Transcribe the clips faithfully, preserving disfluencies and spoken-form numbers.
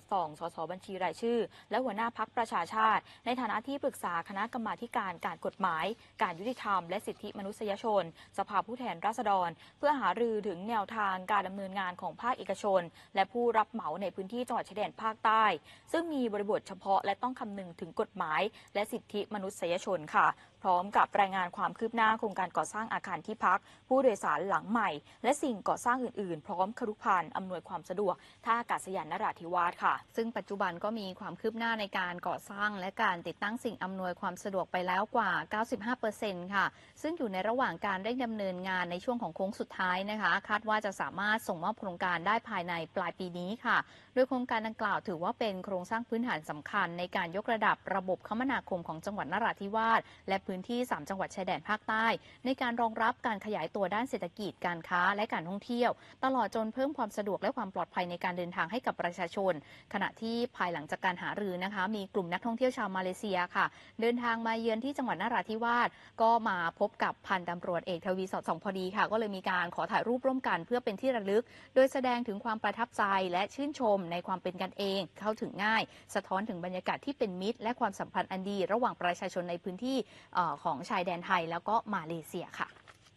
ส่องสสบัญชีรายชื่อและหัวหน้าพรรคประชาชาติในฐานะที่ปรึกษาคณะกรรมาการการกฎหมายการยุติธรรมและสิทธิมนุษยชนสภาผู้แทนราษฎรเพื่อหารือถึงแนวทางการดำเนินงานของภาคเอกชนและผู้รับเหมาในพื้นที่จังหวัดชายแดนภาคใต้ซึ่งมีบริบทเฉพาะและต้องคำนึงถึงกฎหมายและสิทธิมนุษยชนค่ะพร้อมกับรายงานความคืบหน้าโครงการก่อสร้างอาคารที่พักผู้โดยสารหลังใหม่และสิ่งก่อสร้างอื่นๆพร้อมครุภัณฑ์อำนวยความสะดวกท่าอากาศยานนราธิวาสค่ะซึ่งปัจจุบันก็มีความคืบหน้าในการก่อสร้างและการติดตั้งสิ่งอำนวยความสะดวกไปแล้วกว่า เก้าสิบห้าเปอร์เซ็นต์ ค่ะซึ่งอยู่ในระหว่างการเร่งดำเนินงานในช่วงของโค้งสุดท้ายนะคะคาดว่าจะสามารถส่งมอบโครงการได้ภายในปลายปีนี้ค่ะโดยโครงการดังกล่าวถือว่าเป็นโครงสร้างพื้นฐานสำคัญในการยกระดับระบบคมนาคมของจังหวัดนราธิวาสและพื้นที่สามจังหวัดชายแดนภาคใต้ในการรองรับการขยายตัวด้านเศรษฐกิจการค้าและการท่องเที่ยวตลอดจนเพิ่มความสะดวกและความปลอดภัยในการเดินทางให้กับประชาชนขณะที่ภายหลังจากการหารือนะคะมีกลุ่มนักท่องเที่ยวชาวมาเลเซียค่ะเดินทางมาเยือนที่จังหวัดนราธิวาสก็มาพบกับพันตำรวจเอกทวีสอดส่องพอดีค่ะก็เลยมีการขอถ่ายรูปร่วมกันเพื่อเป็นที่ระลึกโดยแสดงถึงความประทับใจและชื่นชมในความเป็นกันเองเข้าถึงง่ายสะท้อนถึงบรรยากาศที่เป็นมิตรและความสัมพันธ์อันดีระหว่างประชาชนในพื้นที่ของชายแดนไทยแล้วก็มาเลเซียค่ะ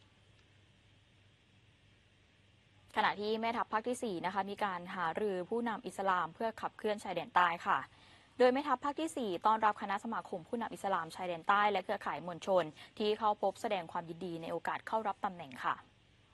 ขณะที่แม่ทัพภาคที่สี่นะคะมีการหารือผู้นำอิสลามเพื่อขับเคลื่อนชายแดนใต้ค่ะโดยแม่ทัพภาคที่สี่ต้อนรับคณะสมาคมผู้นำอิสลามชายแดนใต้และเครือข่ายมวลชนที่เข้าพบแสดงความยินดีในโอกาสเข้ารับตำแหน่งค่ะ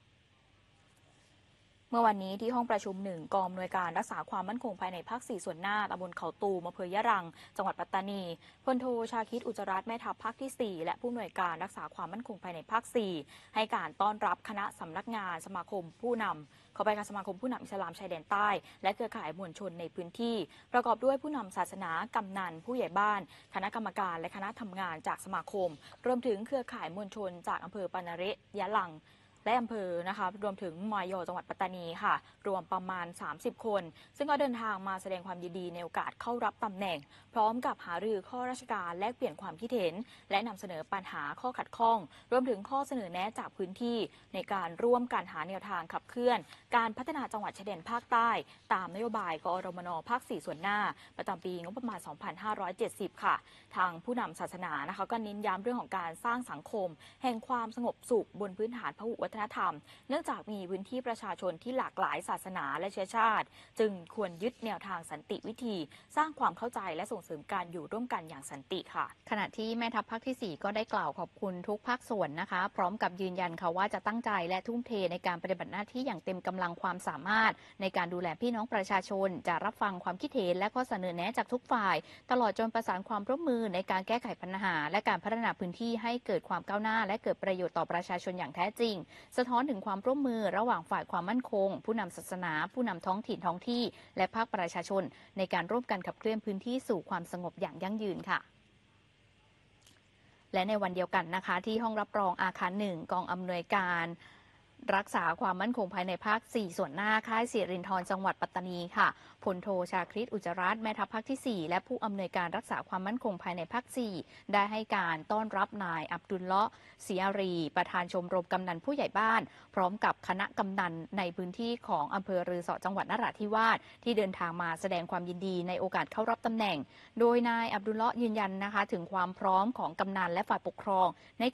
เมื่อวันนี้ที่ห้องประชุมหนึ่งกองอำนวยการรักษาความมั่นคงภายในภาคสี่ส่วนหน้าตำบลเขาตูมอำเภอยะรังจังหวัดปัตตานีพลโทชาคิดอุจจารัตน์แม่ทัพภาคที่สี่และผู้อำนวยการรักษาความมั่นคงภายในภาคสี่ให้การต้อนรับคณะสำนักงานสมาคมผู้นำขอไปการสมาคมผู้นำอิสลามชายแดนใต้และเครือข่ายมวลชนในพื้นที่ประกอบด้วยผู้นำศาสนากำนันผู้ใหญ่บ้านคณะกรรมการและคณะทำงานจากสมาคมรวมถึงเครือข่ายมวลชนจากอำเภอปานาเระยะลังและอำเภอนะคะรวมถึงมอยจังหวัดปัตตานีค่ะรวมประมาณสามสิบคนซึ่งก็เดินทางมาแสดงความยินดีในโอกาสเข้ารับตำแหน่งพร้อมกับหารือข้อราชการแลกเปลี่ยนความคิดเห็นและนำเสนอปัญหาข้อขัดข้องรวมถึงข้อเสนอแนะจากพื้นที่ในการร่วมกันหาแนวทางขับเคลื่อนการพัฒนาจังหวัดชายแดนภาคใต้ตามนโยบายกอรมนภาคสี่ส่วนหน้าประจำปีงบประมาณสองพันห้าร้อยเจ็ดสิบค่ะทางผู้นำศาสนานะคะก็เน้นย้ำเรื่องของการสร้างสังคมแห่งความสงบสุขบนพื้นฐานพหุวัฒนธรรมเนื่องจากมีพื้นที่ประชาชนที่หลากหลายศาสนาและเชื้อชาติจึงควรยึดแนวทางสันติวิธีสร้างความเข้าใจและส่งเสริมการอยู่ร่วมกันอย่างสันติค่ะขณะที่แม่ทัพภาคที่สี่ก็ได้กล่าวขอบคุณทุกภาคส่วนนะคะพร้อมกับยืนยันค่ะว่าจะตั้งใจและทุ่มเทในการปฏิบัติหน้าที่อย่างเต็มกำลังความสามารถในการดูแลพี่น้องประชาชนจะรับฟังความคิดเห็นและข้อเสนอแนะจากทุกฝ่ายตลอดจนประสานความร่วมมือในการแก้ไขปัญหาและการพัฒนาพื้นที่ให้เกิดความก้าวหน้าและเกิดประโยชน์ต่อประชาชนอย่างแท้จริงสะท้อนถึงความร่วมมือระหว่างฝ่ายความมั่นคงผู้นำศาสนาผู้นำท้องถิ่นท้องที่และภาคประชาชนในการร่วมกันขับเคลื่อนพื้นที่สู่ความสงบอย่างยั่งยืนค่ะและในวันเดียวกันนะคะที่ห้องรับรองอาคารหนึ่งกองอำนวยการรักษาความมั่นคงภายในภาคสี่ส่วนหน้าค่ายสิรินธรจังหวัดปัตตานีค่ะพลโทชาคริตอุจจารัตน์แม่ทัพภาคที่สี่และผู้อำนวยการรักษาความมั่นคงภายในภาคสี่ได้ให้การต้อนรับนายอับดุลเลาะห์ศิอารีประธานชมรมกำนันผู้ใหญ่บ้านพร้อมกับคณะกำนันในพื้นที่ของอำเภอรือสอจังหวัดนราธิวาสที่เดินทางมาแสดงความยินดีในโอกาสเข้ารับตำแหน่งโดยนายอับดุลเลาะห์ยืนยันนะคะถึงความพร้อมของกำนันและฝ่ายปกครองใน